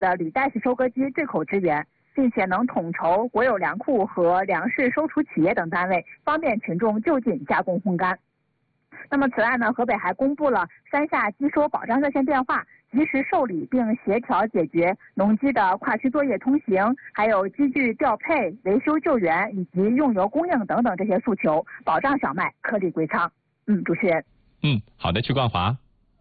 的履带式收割机对口支援，并且能统筹国有粮库和粮食收储企业等单位，方便群众就近加工烘干。那么此外呢，河北还公布了山下机收保障热线电话，及时受理并协调解决农机的跨区作业通行，还有机具调配、维修救援以及用油供应等等这些诉求，保障小麦颗粒归仓。主持人。 好的，曲冠华。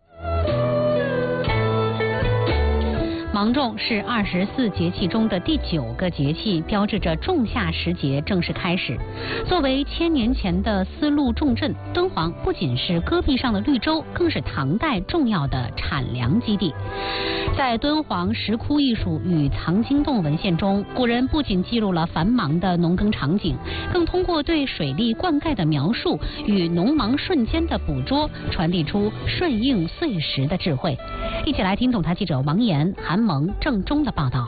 芒种是24节气中的第9个节气，标志着仲夏时节正式开始。作为1000年前的丝路重镇，敦煌不仅是戈壁上的绿洲，更是唐代重要的产粮基地。在敦煌石窟艺术与藏经洞文献中，古人不仅记录了繁忙的农耕场景，更通过对水利灌溉的描述与农忙瞬间的捕捉，传递出顺应岁时的智慧。一起来听总台记者王岩、韩萌、郑中的报道。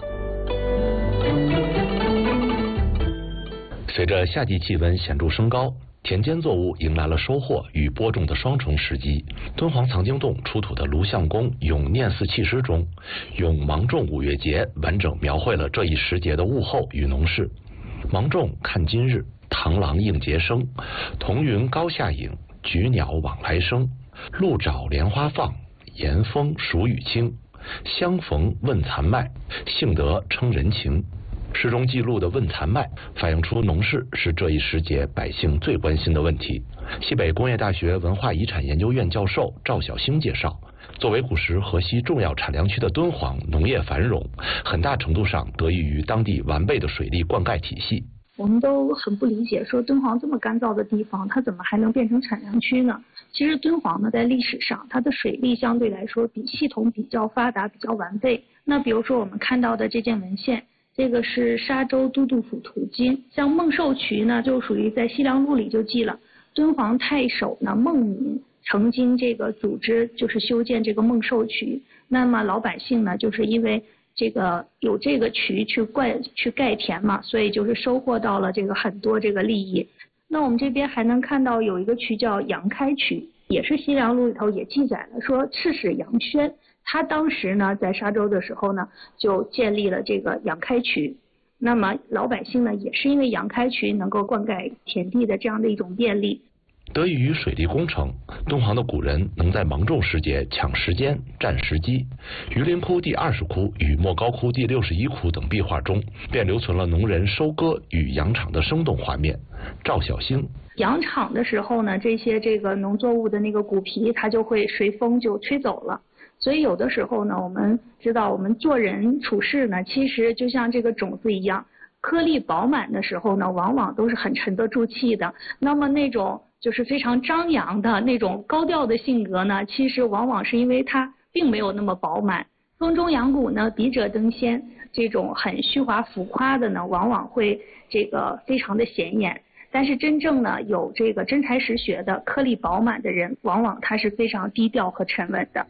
随着夏季气温显著升高，田间作物迎来了收获与播种的双重时机。敦煌藏经洞出土的卢相公咏念四器诗中，咏芒种五月节完整描绘了这一时节的物候与农事。芒种看今日，螳螂应节声，彤云高下影，菊鸟往来生。露爪莲花放，严风暑雨清。相逢问残麦，幸得称人情。诗中记录的问残麦，反映出农事是这一时节百姓最关心的问题。西北工业大学文化遗产研究院教授赵小星介绍，作为古时河西重要产粮区的敦煌，农业繁荣，很大程度上得益于当地完备的水利灌溉体系。 我们都很不理解，说敦煌这么干燥的地方，它怎么还能变成产粮区呢？其实敦煌呢，在历史上它的水利相对来说系统比较发达，比较完备。那比如说我们看到的这件文献，这个是沙州都督府图经，像孟寿渠呢，就属于在西凉录里就记了，敦煌太守呢孟敏曾经这个组织就是修建这个孟寿渠，那么老百姓呢就是因为这个有这个渠去盖田嘛，所以就是收获到了这个很多这个利益。那我们这边还能看到有一个渠叫杨开渠，也是西凉录里头也记载了，说刺史杨宣他当时呢在沙州的时候呢就建立了这个杨开渠，那么老百姓呢也是因为杨开渠能够灌溉田地的这样的一种便利。 得益于水利工程，敦煌的古人能在芒种时节抢时间、占时机。榆林窟第20窟与莫高窟第61窟等壁画中，便留存了农人收割与扬场的生动画面。赵小星： 扬场的时候呢，这些这个农作物的那个谷皮，它就会随风就吹走了。所以有的时候呢，我们知道我们做人处事呢，其实就像这个种子一样，颗粒饱满的时候呢，往往都是很沉得住气的。那么那种就是非常张扬的那种高调的性格呢，其实往往是因为它并没有那么饱满。风中扬谷呢，笔者登仙，这种很虚华浮夸的呢，往往会这个非常的显眼。但是真正呢有这个真才实学的颗粒饱满的人，往往他是非常低调和沉稳的。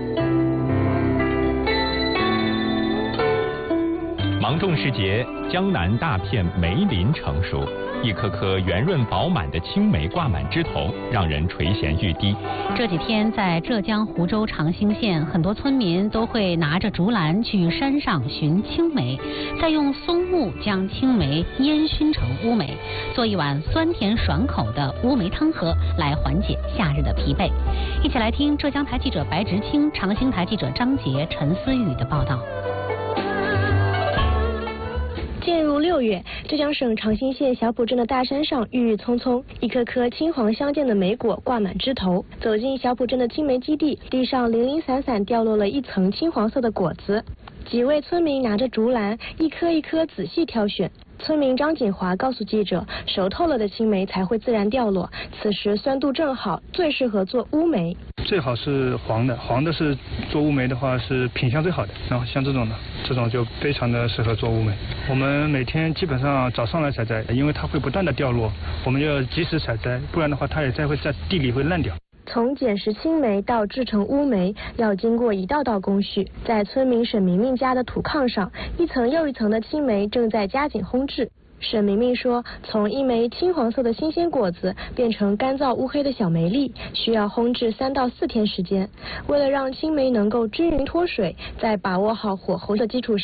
芒种时节，江南大片梅林成熟，一颗颗圆润饱满的青梅挂满枝头，让人垂涎欲滴。 这几天在浙江湖州长兴县，很多村民都会拿着竹篮去山上寻青梅，再用松木将青梅烟熏成乌梅，做一碗酸甜爽口的乌梅汤喝，来缓解夏日的疲惫。一起来听浙江台记者白直清、长兴台记者张杰、陈思雨的报道。 进入6月，浙江省长兴县小浦镇的大山上郁郁葱葱，一颗颗青黄相间的梅果挂满枝头。走进小浦镇的青梅基地，地上零零散散掉落了一层青黄色的果子。几位村民拿着竹篮，一颗一颗仔细挑选。村民张锦华告诉记者，熟透了的青梅才会自然掉落，此时酸度正好，最适合做乌梅。 最好是黄的，黄的是做乌梅的话是品相最好的。然后像这种就非常的适合做乌梅。我们每天基本上早上来采摘，因为它会不断的掉落，我们要及时采摘，不然的话它也会在地里会烂掉。 从捡拾青梅到制成乌梅，要经过一道道工序。在村民沈明明家的土炕上，一层又一层的青梅正在加紧烘制。 沈明明说，从一枚青黄色的新鲜果子变成干燥乌黑的小梅粒，需要烘制3到4天时间。为了让青梅能够均匀脱水，在把握好火候的基础上，